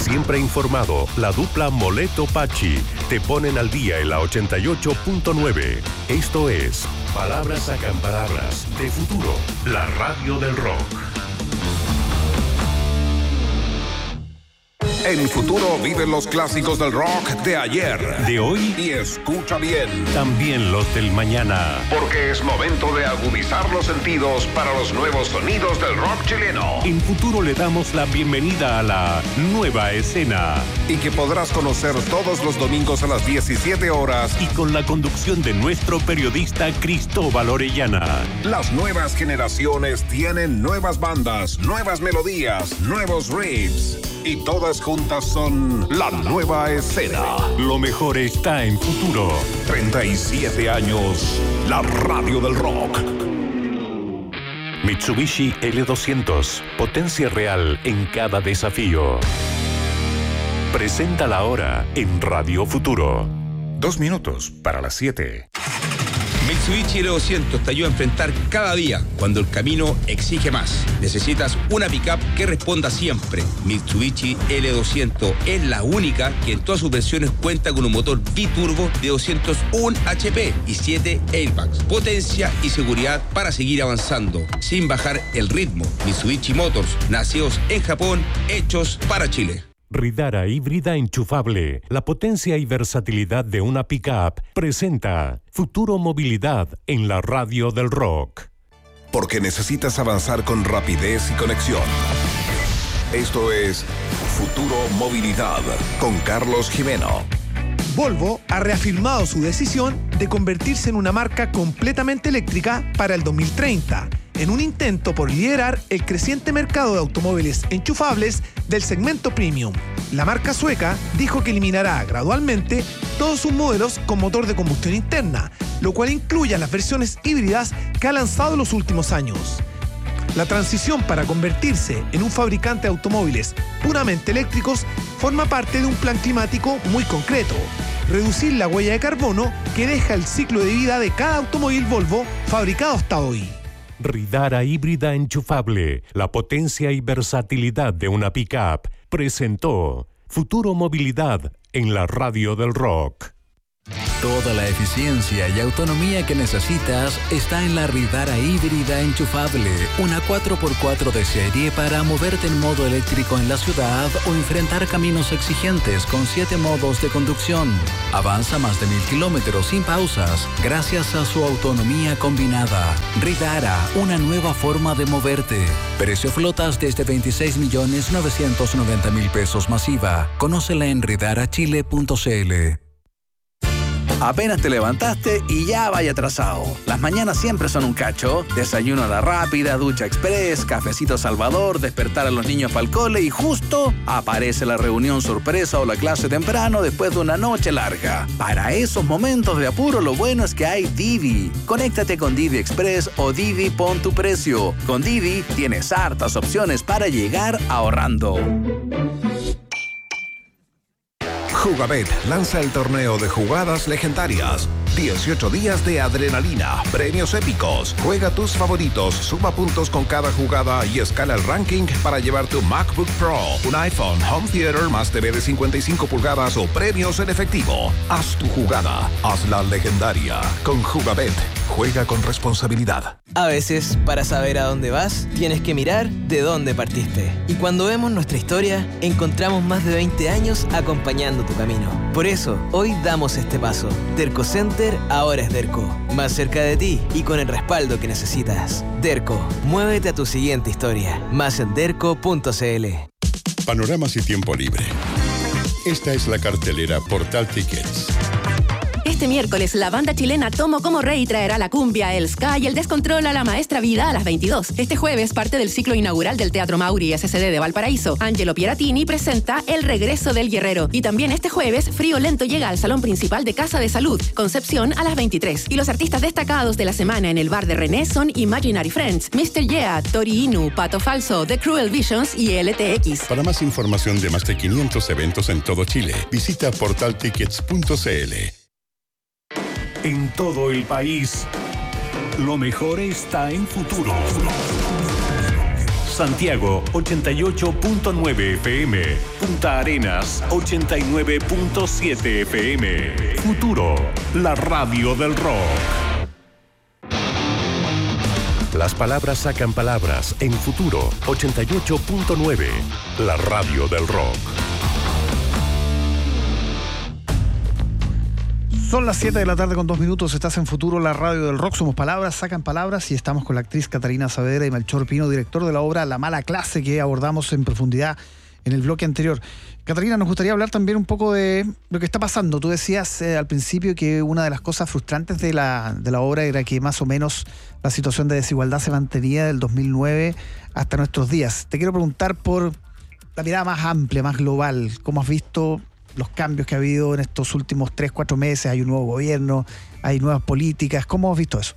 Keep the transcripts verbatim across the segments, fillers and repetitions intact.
Siempre informado, la dupla Moleto Pachi te ponen al día en la ochenta y ocho punto nueve. Esto es Palabras Sacan Palabras de Futuro, la radio del rock. En Futuro viven los clásicos del rock de ayer, de hoy y escucha bien, también los del mañana. Porque es momento de agudizar los sentidos para los nuevos sonidos del rock chileno. En Futuro le damos la bienvenida a la nueva escena. Y que podrás conocer todos los domingos a las diecisiete horas. Y con la conducción de nuestro periodista Cristóbal Orellana. Las nuevas generaciones tienen nuevas bandas, nuevas melodías, nuevos riffs. Y todas juntas son la nueva escena. Lo mejor está en Futuro. treinta y siete años, la radio del rock. Mitsubishi L doscientos, potencia real en cada desafío. Presenta la hora en Radio Futuro. Dos minutos para las siete. Mitsubishi L doscientos te ayuda a enfrentar cada día cuando el camino exige más. Necesitas una pickup que responda siempre. Mitsubishi L doscientos es la única que en todas sus versiones cuenta con un motor biturbo de doscientos uno H P y siete airbags. Potencia y seguridad para seguir avanzando sin bajar el ritmo. Mitsubishi Motors, nacidos en Japón, hechos para Chile. Ridara híbrida enchufable, la potencia y versatilidad de una pickup, presenta Futuro Movilidad en la radio del rock. Porque necesitas avanzar con rapidez y conexión. Esto es Futuro Movilidad con Carlos Jimeno. Volvo ha reafirmado su decisión de convertirse en una marca completamente eléctrica para el dos mil treinta, en un intento por liderar el creciente mercado de automóviles enchufables del segmento premium. La marca sueca dijo que eliminará gradualmente todos sus modelos con motor de combustión interna, lo cual incluye las versiones híbridas que ha lanzado en los últimos años. La transición para convertirse en un fabricante de automóviles puramente eléctricos forma parte de un plan climático muy concreto: reducir la huella de carbono que deja el ciclo de vida de cada automóvil Volvo fabricado hasta hoy. Ridara híbrida enchufable, la potencia y versatilidad de una pickup, presentó Futuro Movilidad en la radio del rock. Toda la eficiencia y autonomía que necesitas está en la Ridara híbrida enchufable, una cuatro por cuatro de serie para moverte en modo eléctrico en la ciudad o enfrentar caminos exigentes con siete modos de conducción. Avanza más de mil kilómetros sin pausas gracias a su autonomía combinada. Ridara, una nueva forma de moverte. Precio flotas desde veintiséis millones novecientos noventa mil pesos masiva. Conócela en ridara chile punto c l. Apenas te levantaste y ya vaya atrasado. Las mañanas siempre son un cacho. Desayuno a la rápida, ducha express, cafecito Salvador, despertar a los niños para el cole y justo aparece la reunión sorpresa o la clase temprano después de una noche larga. Para esos momentos de apuro, lo bueno es que hay Didi. Conéctate con Didi Express o Didi Pon tu Precio. Con Didi tienes hartas opciones para llegar ahorrando. Jugabet lanza el torneo de jugadas legendarias. dieciocho días de adrenalina, premios épicos. Juega tus favoritos, suma puntos con cada jugada y escala el ranking para llevarte un MacBook Pro, un iPhone, Home Theater más T V de cincuenta y cinco pulgadas o premios en efectivo. Haz tu jugada, hazla legendaria. Con Jugabet, juega con responsabilidad. A veces, para saber a dónde vas, tienes que mirar de dónde partiste. Y cuando vemos nuestra historia, encontramos más de veinte años acompañando tu camino. Por eso, hoy damos este paso. Derco Center ahora es Derco. Más cerca de ti y con el respaldo que necesitas. Derco, muévete a tu siguiente historia. Más en derco punto c l. Panoramas y tiempo libre. Esta es la cartelera Portal Tickets. Este miércoles, la banda chilena Tomo Como Rey traerá la cumbia, el ska y el descontrol a la Maestra Vida a las veintidós. Este jueves, parte del ciclo inaugural del Teatro Mauri S C D de Valparaíso. Angelo Pieratini presenta El Regreso del Guerrero. Y también este jueves, Frío Lento llega al salón principal de Casa de Salud, Concepción, a las veintitrés. Y los artistas destacados de la semana en el bar de René son Imaginary Friends, mister Yeah, Tori Inu, Pato Falso, The Cruel Visions y L T X. Para más información de más de quinientos eventos en todo Chile, visita portal tickets punto c l. En todo el país, lo mejor está en Futuro. Santiago ochenta y ocho punto nueve F M, Punta Arenas ochenta y nueve punto siete F M. Futuro, la radio del rock. Las palabras sacan palabras en Futuro ochenta y ocho punto nueve, la radio del rock. Son las siete de la tarde con dos minutos, estás en Futuro, la radio del rock. Somos palabras, sacan palabras, y estamos con la actriz Catarina Saavedra y Melchor Pino, director de la obra La Mala Clase, que abordamos en profundidad en el bloque anterior. Catarina, nos gustaría hablar también un poco de lo que está pasando. Tú decías eh, al principio que una de las cosas frustrantes de la, de la obra era que más o menos la situación de desigualdad se mantenía del dos mil nueve hasta nuestros días. Te quiero preguntar por la mirada más amplia, más global. ¿Cómo has visto los cambios que ha habido en estos últimos tres, cuatro meses? Hay un nuevo gobierno, hay nuevas políticas. ¿Cómo has visto eso?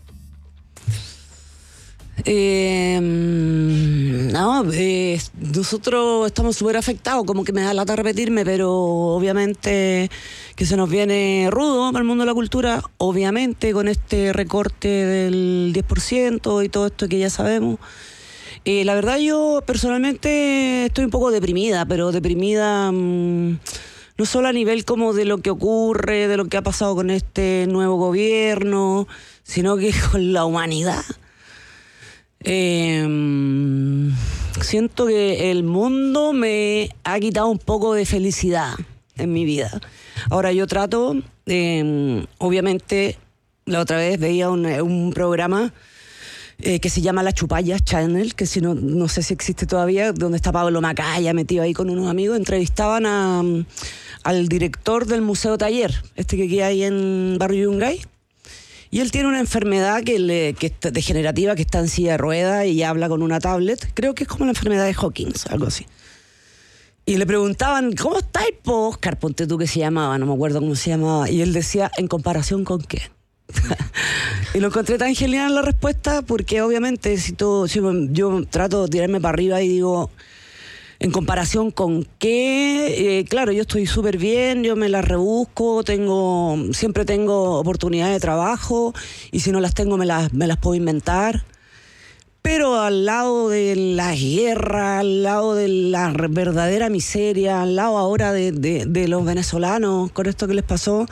Eh, no, eh, nosotros estamos súper afectados, como que me da lata repetirme, pero obviamente que se nos viene rudo para el mundo de la cultura, obviamente con este recorte del diez por ciento y todo esto que ya sabemos. Eh, la verdad, yo personalmente estoy un poco deprimida, pero deprimida mmm, no solo a nivel como de lo que ocurre, de lo que ha pasado con este nuevo gobierno, sino que con la humanidad. Eh, siento que el mundo me ha quitado un poco de felicidad en mi vida. Ahora yo trato, eh, obviamente, la otra vez veía un, un programa eh, que se llama La Chupalla Channel, que si no, no sé si existe todavía, donde está Pablo Macaya metido ahí con unos amigos. Entrevistaban a, al director del Museo Taller, este que queda ahí en Barrio Yungay. Y él tiene una enfermedad que, le, que es degenerativa, que está en silla de ruedas y habla con una tablet. Creo que es como la enfermedad de Hawkins, algo así. Y le preguntaban, ¿cómo estáis, po, Oscar? Ponte tú, que se llamaba, no me acuerdo cómo se llamaba. Y él decía, ¿en comparación con qué? Y lo encontré tan genial la respuesta, porque obviamente si todo, si yo trato de tirarme para arriba y digo, ¿en comparación con qué? Eh, claro, yo estoy súper bien, yo me las rebusco, tengo, siempre tengo oportunidades de trabajo, y si no las tengo me las, me las puedo inventar. Pero al lado de la guerra, al lado de la verdadera miseria, al lado ahora de, de, de los venezolanos, con esto que les pasó,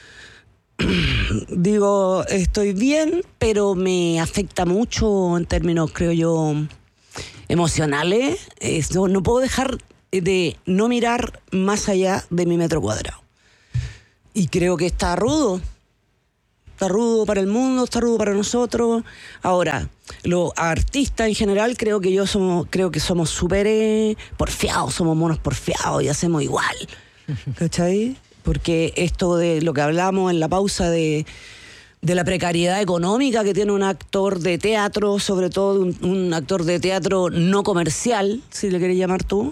digo, estoy bien, pero me afecta mucho en términos, creo yo, emocionales. Eh, no, no puedo dejar de no mirar más allá de mi metro cuadrado. Y creo que está rudo. Está rudo para el mundo, está rudo para nosotros. Ahora, los artistas en general creo que yo somos, creo que somos súper eh, porfiados, somos monos porfiados y hacemos igual. ¿Cachai? Porque esto de lo que hablamos en la pausa de, de la precariedad económica que tiene un actor de teatro, sobre todo un, un actor de teatro no comercial, si le querés llamar tú,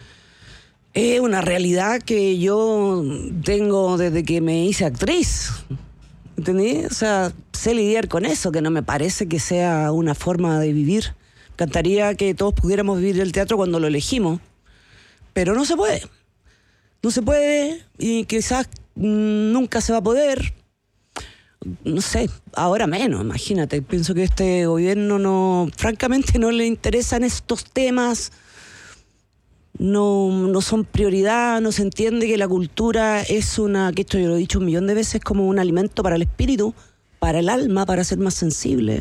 es una realidad que yo tengo desde que me hice actriz. ¿Entendí? O sea, sé lidiar con eso, que no me parece que sea una forma de vivir. Me encantaría que todos pudiéramos vivir el teatro cuando lo elegimos, pero no se puede. No se puede, y quizás mmm, nunca se va a poder. No sé, ahora menos, imagínate. Pienso que este gobierno no, francamente no le interesan estos temas. No, no son prioridad, no se entiende que la cultura es una, que esto yo lo he dicho un millón de veces, como un alimento para el espíritu, para el alma, para ser más sensible.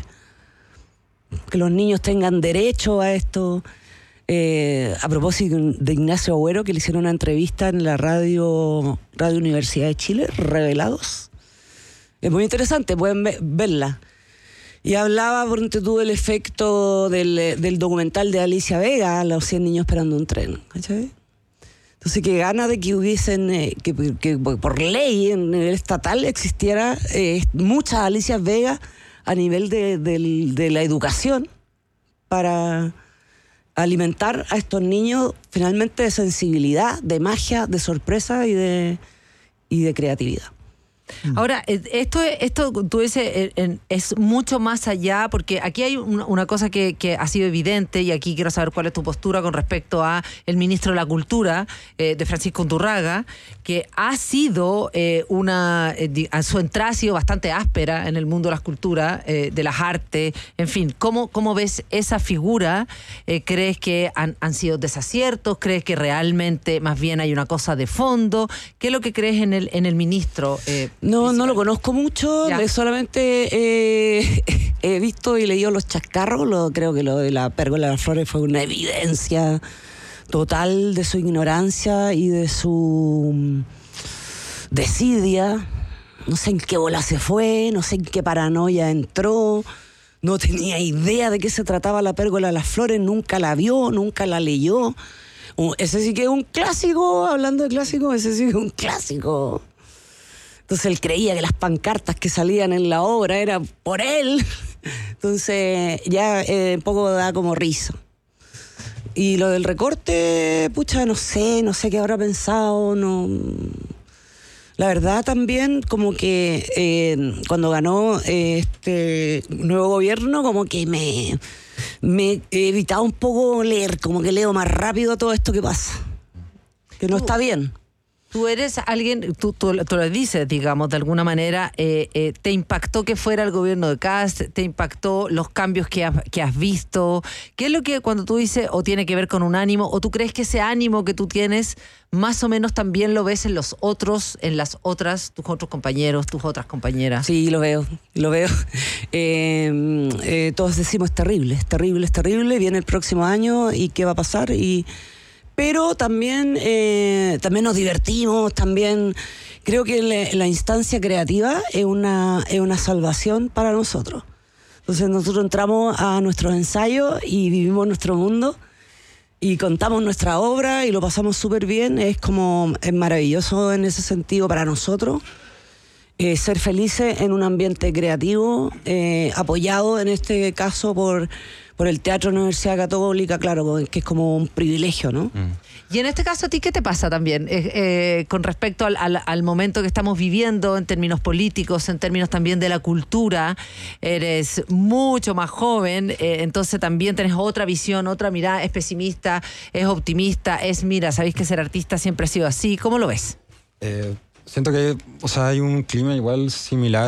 Que los niños tengan derecho a esto. Eh, a propósito de Ignacio Agüero, que le hicieron una entrevista en la radio, radio Universidad de Chile, Revelados. Es muy interesante, pueden ve- verla. Y hablaba, por ejemplo, tú del efecto del, del documental de Alicia Vega, Los cien niños esperando un tren. ¿Cachai? Entonces, que gana de que hubiesen, eh, que, que por ley en nivel estatal existiera eh, muchas Alicias Vega a nivel de, de, de la educación para alimentar a estos niños finalmente de sensibilidad, de magia, de sorpresa y de, y de creatividad. Ahora, esto, esto tú dices, es mucho más allá, porque aquí hay una cosa que, que ha sido evidente, y aquí quiero saber cuál es tu postura con respecto a el ministro de la Cultura, eh, de Francisco Undurraga, que ha sido eh, una, eh, su entrada ha sido bastante áspera en el mundo de las culturas, eh, de las artes, en fin. ¿Cómo, cómo ves esa figura? Eh, ¿Crees que han, han sido desaciertos? ¿Crees que realmente más bien hay una cosa de fondo? ¿Qué es lo que crees en el, en el ministro? Eh, No, no lo conozco mucho, le solamente eh, he visto y leído los chascarros. Lo, creo que lo de la pérgola de las flores fue una evidencia total de su ignorancia y de su desidia. No sé en qué bola se fue, no sé en qué paranoia entró, no tenía idea de qué se trataba la pérgola de las flores, nunca la vio, nunca la leyó. Ese sí que es un clásico, hablando de clásicos, ese sí que es un clásico. Entonces él creía que las pancartas que salían en la obra eran por él. Entonces ya eh, un poco da como risa. Y lo del recorte, pucha, no sé, no sé qué habrá pensado. No. La verdad también como que eh, cuando ganó eh, este nuevo gobierno, como que me, me he evitado un poco leer, como que leo más rápido todo esto que pasa. Que no está bien. Tú eres alguien, tú, tú, tú lo dices, digamos, de alguna manera, eh, eh, ¿te impactó que fuera el gobierno de Kast? ¿Te impactó los cambios que has, que has visto? ¿Qué es lo que cuando tú dices, o tiene que ver con un ánimo, o tú crees que ese ánimo que tú tienes, más o menos también lo ves en los otros, en las otras, tus otros compañeros, tus otras compañeras? Sí, lo veo, lo veo. Eh, eh, todos decimos, es terrible, es terrible, es terrible, viene el próximo año y qué va a pasar, y... Pero también, eh, también nos divertimos, también creo que la, la instancia creativa es una, es una salvación para nosotros. Entonces nosotros entramos a nuestros ensayos y vivimos nuestro mundo y contamos nuestra obra y lo pasamos súper bien. Es como, es maravilloso en ese sentido para nosotros. Eh, ser felices en un ambiente creativo, eh, apoyado en este caso por... por el Teatro Universidad Católica, claro, que es como un privilegio, ¿no? Mm. Y en este caso, ¿a ti qué te pasa también? Eh, eh, con respecto al, al, al momento que estamos viviendo en términos políticos, en términos también de la cultura, eres mucho más joven, eh, entonces también tenés otra visión, otra mirada, es pesimista, es optimista, es, mira, sabéis que ser artista siempre ha sido así, ¿cómo lo ves? Eh, siento que, o sea, hay un clima igual similar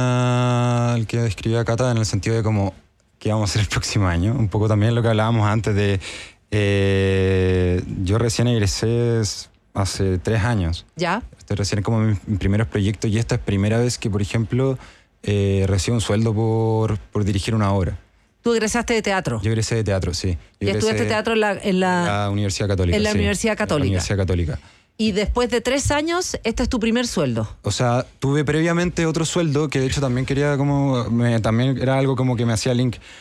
al que describía Cata en el sentido de como que vamos a hacer el próximo año. Un poco también lo que hablábamos antes de... Eh, yo recién egresé hace tres años. ¿Ya? Estoy recién como en mis primeros proyectos y esta es primera vez que, por ejemplo, eh, recibo un sueldo por, por dirigir una obra. ¿Tú egresaste de teatro? Yo egresé de teatro, sí. Yo ¿Y estudiaste teatro en la, en la... la Universidad Católica? En la sí, Universidad Católica. En la Universidad Católica. Y después de tres años, este es tu primer sueldo. O sea, tuve previamente otro sueldo que de hecho también quería como... Me, también era algo como que me hacía link